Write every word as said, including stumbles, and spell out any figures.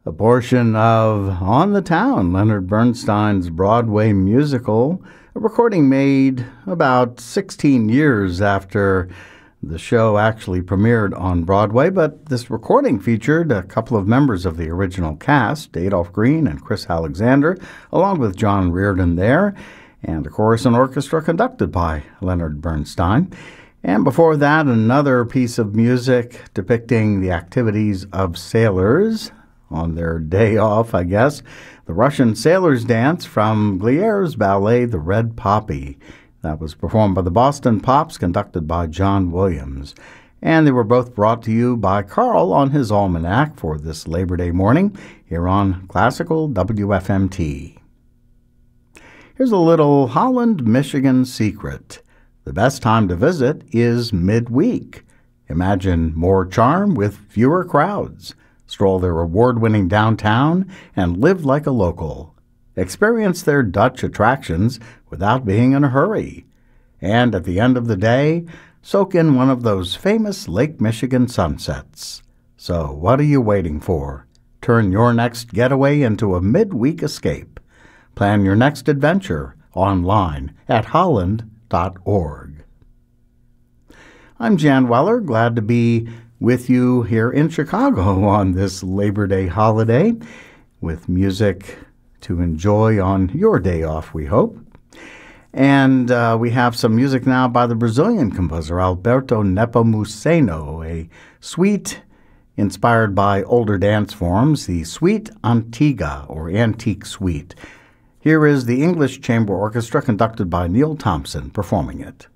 A portion of On the Town, Leonard Bernstein's Broadway musical, a recording made about sixteen years after the show actually premiered on Broadway, but this recording featured a couple of members of the original cast, Adolph Green and Chris Alexander, along with John Reardon there, and a chorus and orchestra conducted by Leonard Bernstein. And before that, another piece of music depicting the activities of sailors on their day off, I guess, the Russian Sailors Dance from Glier's ballet, The Red Poppy. That was performed by the Boston Pops, conducted by John Williams. And they were both brought to you by Carl on his almanac for this Labor Day morning here on Classical W F M T. Here's a little Holland, Michigan secret. The best time to visit is midweek. Imagine more charm with fewer crowds. Stroll their award-winning downtown and live like a local. Experience their Dutch attractions without being in a hurry. And at the end of the day, soak in one of those famous Lake Michigan sunsets. So what are you waiting for? Turn your next getaway into a midweek escape. Plan your next adventure online at holland dot org. I'm Jan Weller, glad to be with you here in Chicago on this Labor Day holiday with music to enjoy on your day off, we hope. And uh, we have some music now by the Brazilian composer Alberto Nepomuceno, a suite inspired by older dance forms, the Suite Antiga, or Antique Suite. Here is the English Chamber Orchestra conducted by Neil Thompson performing it.